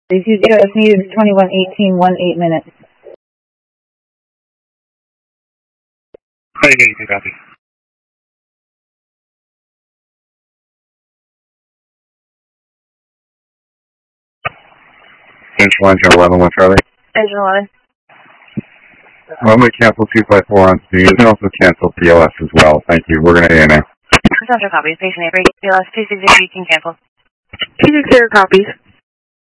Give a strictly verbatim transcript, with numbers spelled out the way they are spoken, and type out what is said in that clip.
D C zero is needed twenty-one eighteen, one eight minutes. Hey, eighteen, copy. Central Engine eleven, one Charlie. Engine eleven. I'm going to cancel two five four on Snooze and also cancel P L S as well. Thank you. We're going to A N A. Central copy. Patient eight, P L S two six zero, you can cancel. two six zero copies.